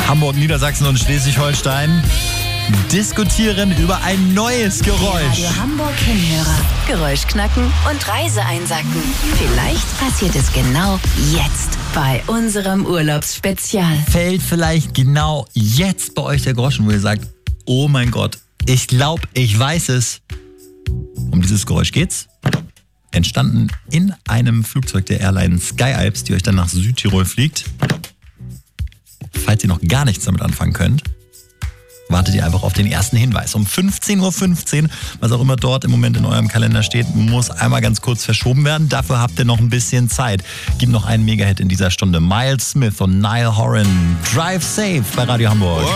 Hamburg, Niedersachsen und Schleswig-Holstein diskutieren über ein neues Geräusch. Radio Hamburg Hinhörer. Geräusch knacken und Reise einsacken. Vielleicht passiert es genau jetzt bei unserem Urlaubsspezial. Fällt vielleicht genau jetzt bei euch der Groschen, wo ihr sagt, oh mein Gott, ich glaube, ich weiß es. Um dieses Geräusch geht's. Entstanden in einem Flugzeug der Airline SkyAlps, die euch dann nach Südtirol fliegt. Falls ihr noch gar nichts damit anfangen könnt, wartet ihr einfach auf den ersten Hinweis. Um 15.15 Uhr, was auch immer dort im Moment in eurem Kalender steht, muss einmal ganz kurz verschoben werden. Dafür habt ihr noch ein bisschen Zeit. Gibt noch einen Mega-Hit in dieser Stunde. Miles Smith und Niall Horan. Drive Safe bei Radio Hamburg.